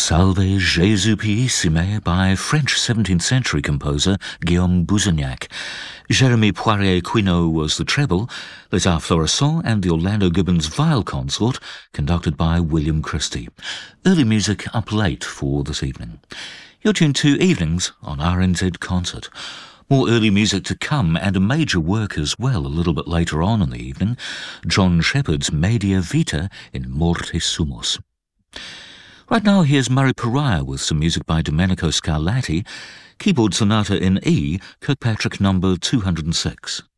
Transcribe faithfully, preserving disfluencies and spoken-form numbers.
Salve Jésus Piissime by French seventeenth century composer Guillaume Bouzignac. Jérémie Poirier-Quinault was the treble, Les Arts Florissants and the Orlando Gibbons Viol Consort, conducted by William Christie. Early music up late for this evening. You're tuned to Evenings on R N Z Concert. More early music to come, and a major work as well a little bit later on in the evening, John Sheppard's Media Vita in Morte Sumus. Right now, here's Murray Pariah with some music by Domenico Scarlatti, Keyboard Sonata in E, Kirkpatrick number two hundred six.